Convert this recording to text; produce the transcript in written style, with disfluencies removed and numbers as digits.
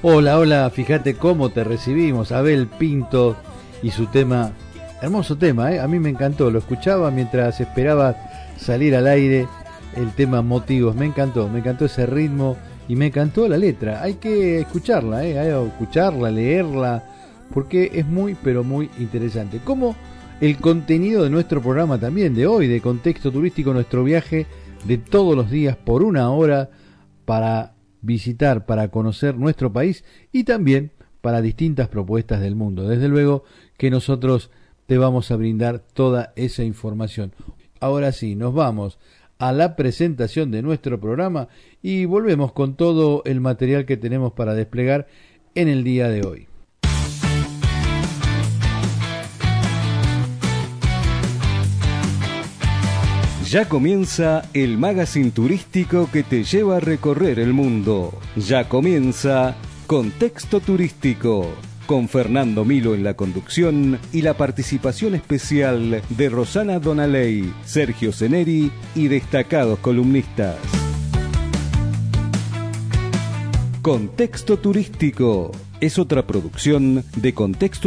Hola, hola, fíjate cómo te recibimos, Abel Pinto y su tema, hermoso tema, a mí me encantó, lo escuchaba mientras esperaba salir al aire, el tema Motivos, me encantó ese ritmo y me encantó la letra, hay que escucharla, hay que escucharla, leerla, porque es muy, pero muy interesante. Como el contenido de nuestro programa también de hoy, de Contexto Turístico, nuestro viaje de todos los días por una hora para visitar, para conocer nuestro país y también para distintas propuestas del mundo. Desde luego que nosotros te vamos a brindar toda esa información. Ahora sí, nos vamos a la presentación de nuestro programa y volvemos con todo el material que tenemos para desplegar en el día de hoy. Ya comienza el magazine turístico que te lleva a recorrer el mundo. Ya comienza Contexto Turístico, con Fernando Milo en la conducción y la participación especial de Rosana Donaley, Sergio Ceneri y destacados columnistas. Contexto Turístico es otra producción de Contexto